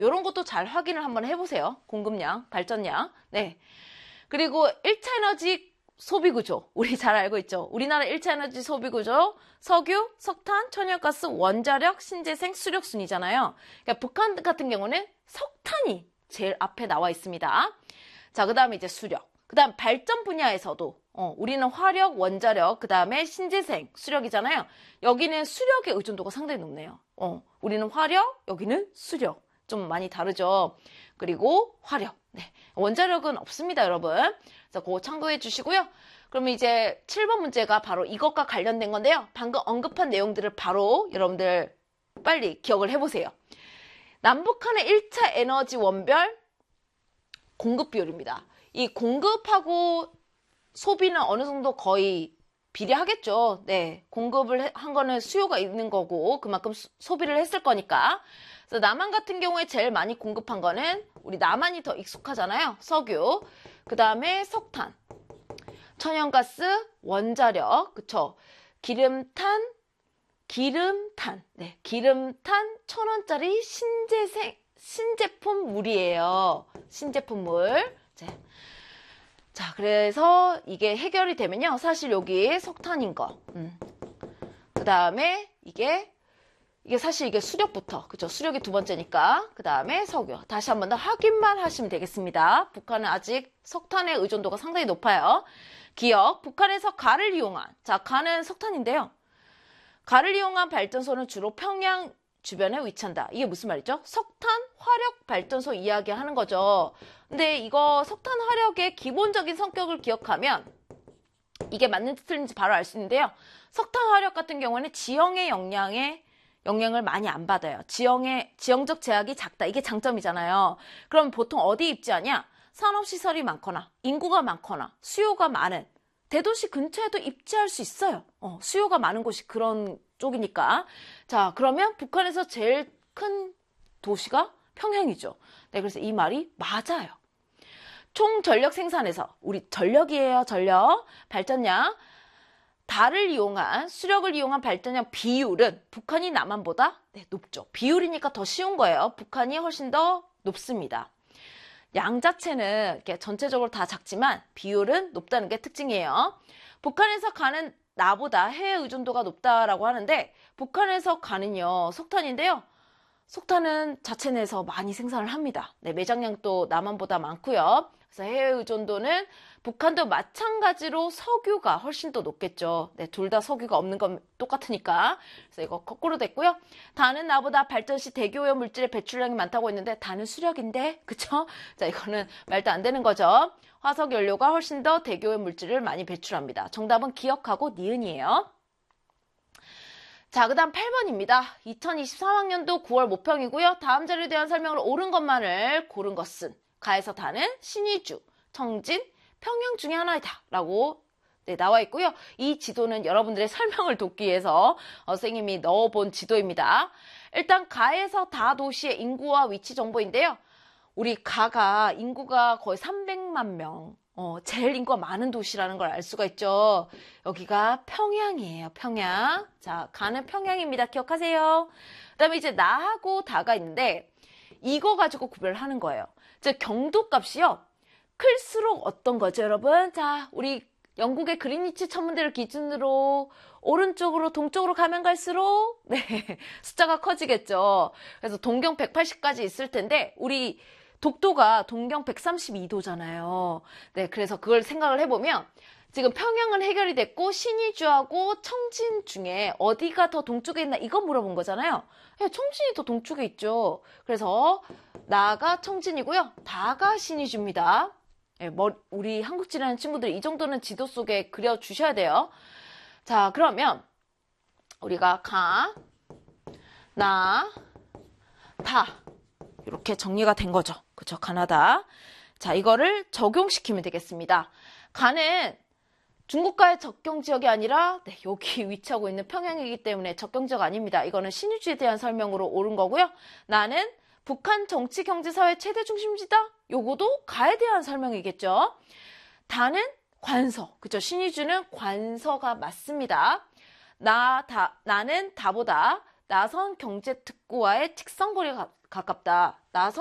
이런 것도 잘 확인을 한번 해보세요. 공급량, 발전량. 네. 그리고 1차 에너지 소비 구조. 우리 잘 알고 있죠. 우리나라 1차 에너지 소비 구조. 석유, 석탄, 천연가스, 원자력, 신재생, 수력 순이잖아요. 그러니까 북한 같은 경우는 석탄이 제일 앞에 나와 있습니다. 자, 그 다음에 이제 수력. 그 다음 발전 분야에서도 우리는 화력, 원자력, 그 다음에 신재생, 수력이잖아요. 여기는 수력의 의존도가 상당히 높네요. 우리는 화력, 여기는 수력. 좀 많이 다르죠. 그리고 화력. 네. 원자력은 없습니다, 여러분. 그래서 그거 참고해 주시고요. 그러면 이제 7번 문제가 바로 이것과 관련된 건데요. 방금 언급한 내용들을 바로 여러분들 빨리 기억을 해보세요. 남북한의 1차 에너지 원별 공급 비율입니다. 이 공급하고 소비는 어느 정도 거의 비례하겠죠. 네, 공급을 한 거는 수요가 있는 거고 그만큼 소비를 했을 거니까. 그래서 남한 같은 경우에 제일 많이 공급한 거는 우리 남한이 더 익숙하잖아요. 석유, 그 다음에 석탄, 천연가스, 원자력, 그쵸? 기름탄, 네, 기름탄 1,000원짜리 신제품 물이에요. 신제품 물. 자, 그래서 이게 해결이 되면요. 사실 여기 석탄인 거. 그 다음에 이게 사실 이게 수력부터. 그죠? 수력이 두 번째니까. 그 다음에 석유. 다시 한 번 더 확인만 하시면 되겠습니다. 북한은 아직 석탄의 의존도가 상당히 높아요. 기억. 북한에서 가를 이용한. 자, 가는 석탄인데요. 가를 이용한 발전소는 주로 평양 주변에 위치한다. 이게 무슨 말이죠? 석탄 화력 발전소 이야기하는 거죠. 근데 이거 석탄 화력의 기본적인 성격을 기억하면 이게 맞는지 틀린지 바로 알 수 있는데요. 석탄 화력 같은 경우는 지형의 영향을 많이 안 받아요. 지형적 제약이 작다. 이게 장점이잖아요. 그럼 보통 어디 입지하냐? 산업시설이 많거나 인구가 많거나 수요가 많은 대도시 근처에도 입지할 수 있어요. 수요가 많은 곳이 그런 쪽이니까. 자, 그러면 북한에서 제일 큰 도시가 평양이죠. 네, 그래서 이 말이 맞아요. 총 전력 생산에서 우리 전력이에요. 전력 발전량 수력을 이용한 발전량 비율은 북한이 남한보다 높죠. 비율이니까 더 쉬운 거예요. 북한이 훨씬 더 높습니다. 양 자체는 이렇게 전체적으로 다 작지만 비율은 높다는 게 특징이에요. 북한에서 가는 나보다 해외 의존도가 높다라고 하는데 북한에서 가는요 석탄인데요. 석탄은 자체 내에서 많이 생산을 합니다. 네, 매장량도 남한보다 많고요. 그래서 해외 의존도는 북한도 마찬가지로 석유가 훨씬 더 높겠죠. 네, 둘 다 석유가 없는 건 똑같으니까. 그래서 이거 거꾸로 됐고요. 다는 나보다 발전 시 대기오염 물질의 배출량이 많다고 했는데 다는 수력인데, 그쵸? 자, 이거는 말도 안 되는 거죠. 화석 연료가 훨씬 더 대기오염 물질을 많이 배출합니다. 정답은 기억하고 니은이에요. 자, 그 다음 8번입니다. 2023학년도 9월 모평이고요. 다음 자료에 대한 설명을 옳은 것만을 고른 것은 가에서 다는 신의주, 청진, 평양 중에 하나이다 라고 나와 있고요. 이 지도는 여러분들의 설명을 돕기 위해서 선생님이 넣어본 지도입니다. 일단 가에서 다 도시의 인구와 위치 정보인데요. 우리 가가 인구가 거의 300만 명, 제일 인구가 많은 도시라는 걸 알 수가 있죠. 여기가 평양이에요. 평양. 자, 가는 평양입니다. 기억하세요. 그 다음에 이제 나하고 다가 있는데 이거 가지고 구별하는 거예요. 즉 경도값이요. 클수록 어떤 거죠, 여러분? 자, 우리 영국의 그린위치 천문대를 기준으로 오른쪽으로 동쪽으로 가면 갈수록 숫자가 커지겠죠. 그래서 동경 180까지 있을 텐데 우리 독도가 동경 132도잖아요. 네, 그래서 그걸 생각을 해보면 지금 평양은 해결이 됐고 신의주하고 청진 중에 어디가 더 동쪽에 있나 이거 물어본 거잖아요. 네, 청진이 더 동쪽에 있죠. 그래서 나가 청진이고요. 다가 신의주입니다. 네, 우리 한국 지나는 친구들 이 정도는 지도 속에 그려주셔야 돼요. 자, 그러면 우리가 가, 나, 다 이렇게 정리가 된 거죠. 그쵸? 가나다. 자, 이거를 적용시키면 되겠습니다. 가는 중국과의 접경 지역이 아니라 여기 위치하고 있는 평양이기 때문에 접경 지역 아닙니다. 이거는 신의주에 대한 설명으로 옳은 거고요. 나는 북한 정치, 경제, 사회 최대 중심지다. 요거도 가에 대한 설명이겠죠. 다는 관서. 그쵸? 신의주는 관서가 맞습니다. 나는 다보다 나선 경제특구와의 직선거리가 가깝다. 나선